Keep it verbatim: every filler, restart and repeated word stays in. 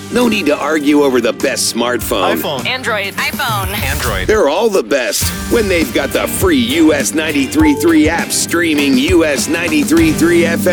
No need to argue over the best smartphone. iPhone. Android. iPhone. Android. They're all the best when they've got the free U S ninety-three point three app streaming U S ninety-three point three F M.